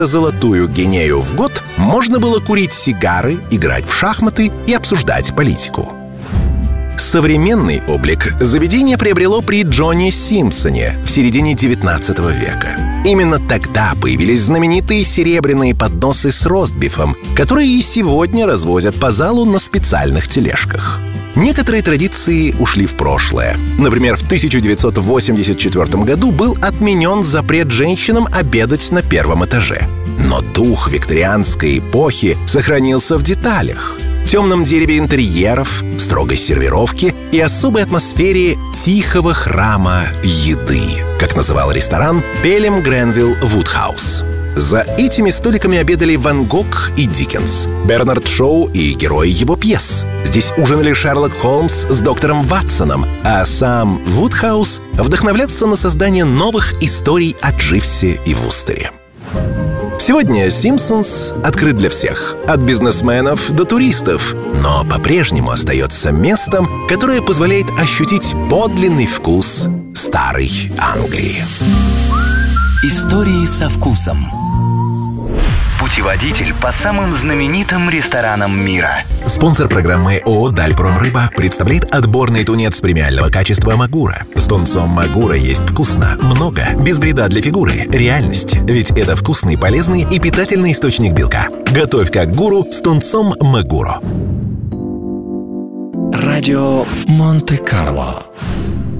золотую гинею в год можно было курить сигары, играть в шахматы и обсуждать политику. Современный облик заведение приобрело при Джонни Симпсоне в середине XIX века. Именно тогда появились знаменитые серебряные подносы с ростбифом, которые и сегодня развозят по залу на специальных тележках. Некоторые традиции ушли в прошлое. Например, в 1984 году был отменен запрет женщинам обедать на первом этаже. Но дух викторианской эпохи сохранился в деталях. В темном дереве интерьеров, строгой сервировке и особой атмосфере тихого храма еды, как называл ресторан Пелем Гренвилл Вудхаус. За этими столиками обедали Ван Гог и Диккенс, Бернард Шоу и герои его пьес. Здесь ужинали Шерлок Холмс с доктором Ватсоном, а сам Вудхаус вдохновлялся на создание новых историй о Дживсе и Вустере. Сегодня «Симпсонс» открыт для всех, от бизнесменов до туристов, но по-прежнему остается местом, которое позволяет ощутить подлинный вкус старой Англии. Истории со вкусом. Путеводитель по самым знаменитым ресторанам мира. Спонсор программы ООО «Дальпромрыба» представляет отборный тунец премиального качества «Магура». С тунцом «Магура» есть вкусно, много, без вреда для фигуры. Реальность, ведь это вкусный, полезный и питательный источник белка. Готовь как гуру с тунцом «Магуро». Радио Монте-Карло.